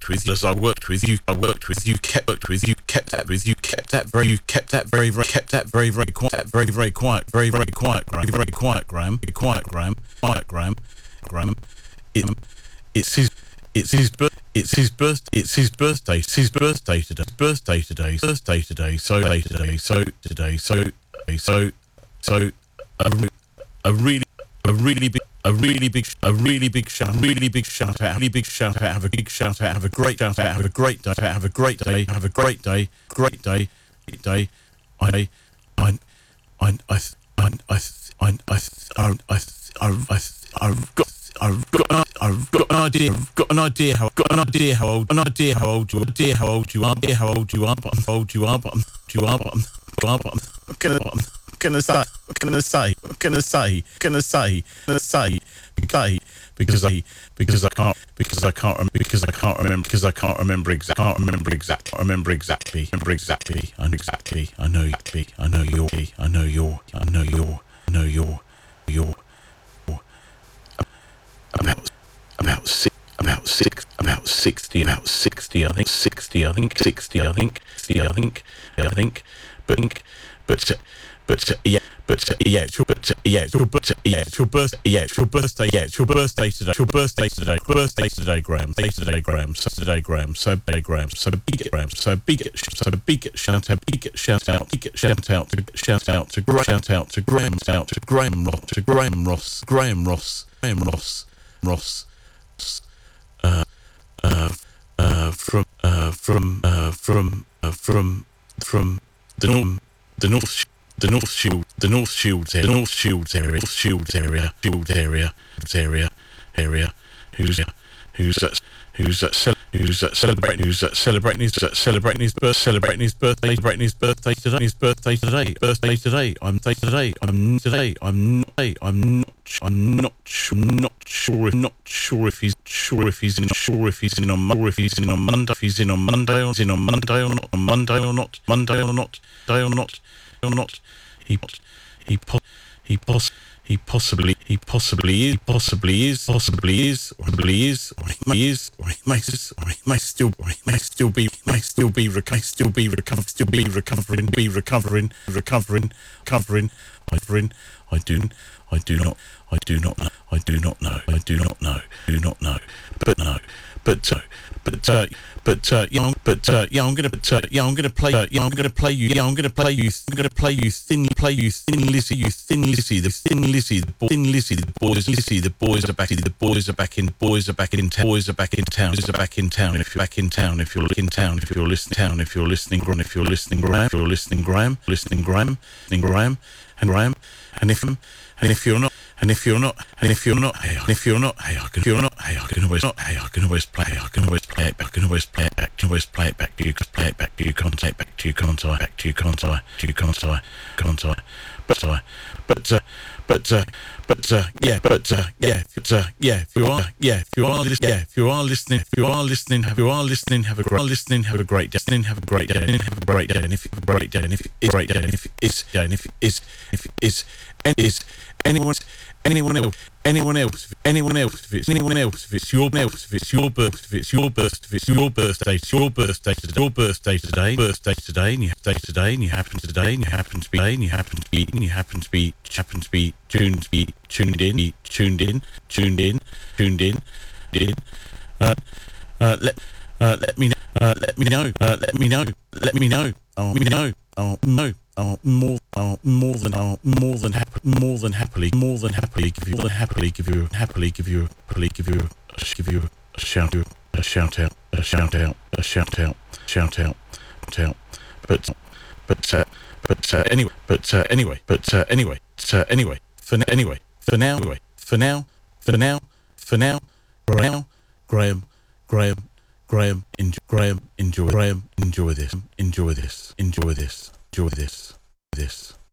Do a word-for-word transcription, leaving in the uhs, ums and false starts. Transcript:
worked with, as I worked with you, I worked with you, kept worked with you, kept that with you, kept that very, you kept that very, very, kept that very, very quiet, very, very quiet, very, very quiet, Graham, very quiet, Graham, quiet, Graham, quiet, Graham, Graham. It, it's his, it's his birth, it's his birth, it's his birthday, it's his birthday today, birthday today, birthday today, so today, so today, so so so a, a really, a really big. A really big, a really big shout, really big shout out, really big shout out, have a big shout out, have a great shout out, have a great day, have a great day, have a great day, great day, great day. I, I, I, I, I, I, I, I, I, I, I, I've got, I've got, I've got an idea, I've got an idea how, got an idea how old, an idea how old you are, idea how old you are, idea how old you are, but how old you are, but you are, but I'm gonna. Gonna say, gonna say, gonna say, gonna say, gonna say, okay, because I, because I can't, because I can't, rem- because I can't remember, because I can't remember exactly, can't remember exactly, remember exactly, remember exactly, I know exactly, I know exactly, I know your, I know your, I know your, I know your, your, about, about six, about six, about sixty, about sixty, I think, sixty, I think, sixty, I think, sixty, I think, I think, but, but. But uh, yeah, but uh, yeah, it's your, but uh, yeah, it's your, but uh, yeah, it's your birthday, yeah, it's your birthday, yeah, it's your birthday today, it's your birthday today, birthday today, Graham, day today, Graham, so today, Graham, so big, Graham, so big, Graham, so big, so big shout out, big shout out, big shout out, to shout out to shout out to Graham, out to Graham Ross, to Graham Ross, Graham Ross, Graham Ross, Ross, uh, uh, uh, from, uh, from, uh, from, uh, from, from the north, the north. The North Shield, the North Shields area, the North Shields area, North Shields area, Shield area, area, area. Who's who's that? Who's that? Cel- who's that celebrating? Who's that celebrating? His that celebrating his birth, celebrating his birthday, celebrating his birthday today. His birthday today, birthday today. I'm day today. I'm today. I'm not. I'm not. I'm not. I'm not sure. If not sure if he's sure if he's in. Sure if he's in on. Sure if he's in on Monday. If he's in on Monday or in on Monday or not. On Monday or not. Monday or not. Day or not. Or not, he he po- he pos he possibly he possibly is possibly is possibly is or possibly is or he may is or he may or he may still or he may still be may still be reco- still be recovering still be recovering be recovering recovering recovering recovering I do I do not I do not know I do not know I do not know do not know but no but uh, but uh, but uh, yeah, but uh, yeah, I'm gonna, but, uh, yeah, I'm gonna play, uh, yeah, I'm gonna play you, yeah, I'm gonna play you, I'm gonna play you, thin, play you, thin Lizzy, you thin Lizzy, the thin Lizzy, the bo- thin Lizzy, the boys, Lizzy, the boys are back in, the boys are back in, boys are back in town, boys are back in town, boys are back in town. If you're back in town, if you're in town, if you're listening, town, if you're listening, Graham, if you're listening, Graham, if you're listening, Graham, listening, Graham, listening, Graham, and Graham, and if, and if you're not. And if you're not, and if you're not, hey, and if you're not, hey, I can, if you're not, hey, I can always not, hey, I can always play, I can always play it back, I can always play it back, I can always play it back to you, play it back to you, can't take back to you, can't I, back to you, can't I, to you, can't I, can't I, but I, but, uh, but, uh, but, uh, yeah, but, uh, yeah, but, uh, yeah, if you are, yeah, if you are listening, yeah, if you are listening, if you are listening, if you are listening, have a great, listening, have a great day, have a great day, have a great day, and if you have a great day, and if it's great day, and if it's, and if it's, if it's, and is anyone. Anyone else, anyone else, anyone else, if it's anyone else, if it's your else, if it's your birth, if it's your birth, if it's your birthday, it's your birthday today, your birthday today, birthday today, and you birthday today, and you happen today, and you happen to be, and you happen to be, and you happen to be, happen to be tuned, to be tuned in, tuned in, tuned in, tuned in, in. Uh, uh, let, uh, let me, uh, let me know, uh, let me know, let me know, oh, let me know, oh, no. Oh, more, oh, more than, oh, more than happy, more than happily, more than happily give you, more than happily give you, happily give you, happily give you, give you a shout, a shout out, a shout out, a shout out, shout out, shout out. But, but, uh, but uh, anyway, but uh, anyway, but uh, anyway, but, uh, anyway, for now, anyway, for now, anyway, for now, for now, for now, for now, Graham, Graham, Graham, enjoy, Graham, enjoy, Graham, enjoy this, enjoy this, enjoy this. Enjoy this, this.